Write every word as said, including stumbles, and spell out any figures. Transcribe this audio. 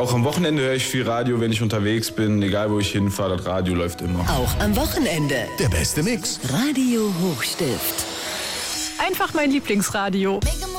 auch am Wochenende höre ich viel Radio, wenn ich unterwegs bin. Egal, wo ich hinfahre, das Radio läuft immer. Auch am Wochenende. Der beste Mix. Radio Hochstift. Einfach mein Lieblingsradio. Make 'em